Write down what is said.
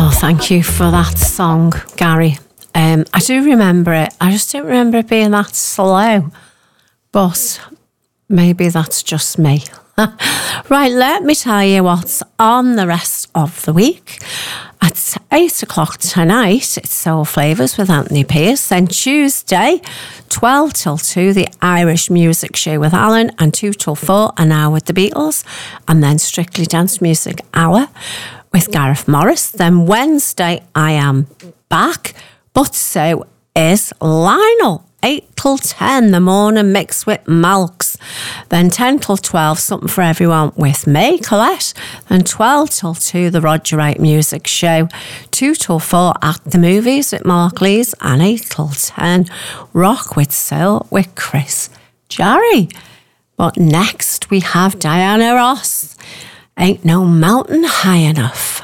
Oh, thank you for that song, Gary. I do remember it. I just don't remember it being that slow. But maybe that's just me. Right, let me tell you what's on the rest of the week. At 8 o'clock tonight, it's Soul Flavours with Anthony Pierce. Then Tuesday, 12 till 2, the Irish Music Show with Alan, and 2 till 4, an hour with the Beatles. And then Strictly Dance Music Hour with Gareth Morris. Then Wednesday, I am back, but so is Lionel. 8 till 10, the morning mix with Malks. Then 10 till 12, something for everyone with me, Colette. Then 12 till 2, the Roger Wright Music Show. 2 till 4, At the Movies with Mark Lees. And 8 till 10, Rock with Soul with Chris Jarry. But next we have Diana Ross. Ain't No Mountain High Enough.